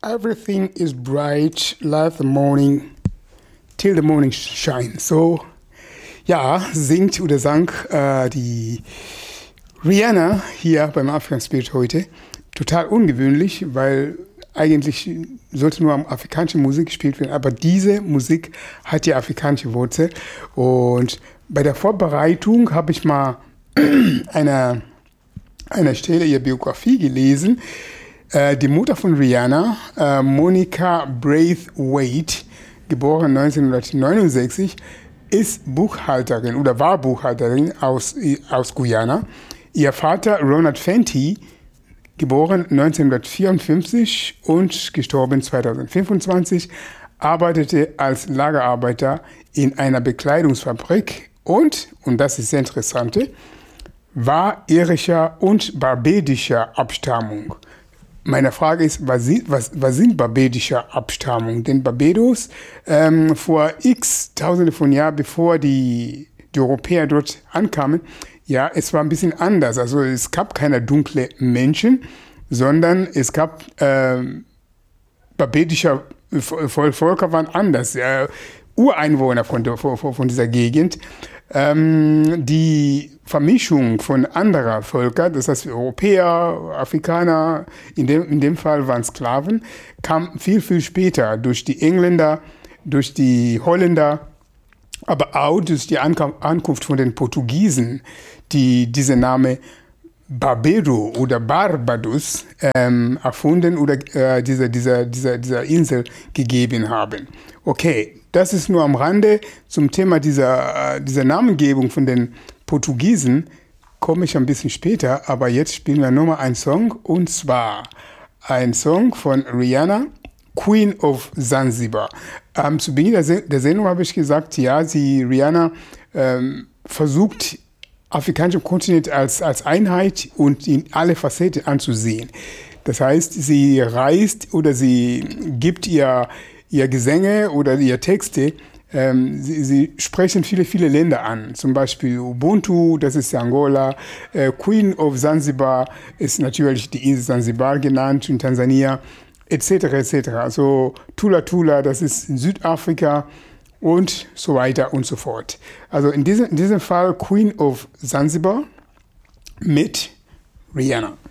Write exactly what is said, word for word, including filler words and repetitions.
Everything is bright like the morning, till the morning shine. So, ja, singt oder sang äh, die Rihanna hier beim African Spirit heute. Total ungewöhnlich, weil eigentlich sollte nur afrikanische Musik gespielt werden, aber diese Musik hat ja afrikanische Wurzel. Und bei der Vorbereitung habe ich mal eine, eine Stelle ihrer Biografie gelesen. Äh, die Mutter von Rihanna, äh, Monica Braithwaite, geboren neunzehnhundertneunundsechzig, ist Buchhalterin oder war Buchhalterin aus, aus Guyana. Ihr Vater Ronald Fenty, geboren neunzehnhundertvierundfünfzig und gestorben zweitausendfünfundzwanzig, arbeitete als Lagerarbeiter in einer Bekleidungsfabrik und, und das ist sehr interessant, war irischer und barbadischer Abstammung. Meine Frage ist, was, was, was sind barbadischer Abstammung? Denn Barbados ähm, vor x Tausende von Jahren, bevor die, die Europäer dort ankamen, ja, es war ein bisschen anders. Also es gab keine dunklen Menschen, sondern es gab äh, barbadischer Völker waren anders, äh, Ureinwohner von, von, von dieser Gegend. Ähm, die Vermischung von anderer Völker, das heißt Europäer, Afrikaner, in dem, in dem Fall waren Sklaven, kam viel, viel später durch die Engländer, durch die Holländer, aber auch durch die Ankunft von den Portugiesen, die diesen Namen Barbado oder Barbados ähm, erfunden oder äh, dieser, dieser, dieser, dieser Insel gegeben haben. Okay, das ist nur am Rande zum Thema dieser, dieser Namengebung von den Portugiesen, komme ich ein bisschen später, aber jetzt spielen wir nochmal einen Song, und zwar ein Song von Rihanna, Queen of Zanzibar. Ähm, zu Beginn der, Se- der Sendung habe ich gesagt, ja, sie, Rihanna, ähm, versucht, afrikanischen Kontinent als, als Einheit und in alle Facetten anzusehen. Das heißt, sie reist oder sie gibt ihr, ihr Gesänge oder ihr Texte, ähm, sie, sie sprechen viele, viele Länder an. Zum Beispiel Ubuntu, das ist Angola, äh, Queen of Zanzibar ist natürlich die Insel Zanzibar genannt in Tansania, et cetera et cetera. Also Tula Tula, das ist in Südafrika und so weiter und so fort. Also in diesem, in diesem Fall Queen of Zanzibar mit Rihanna.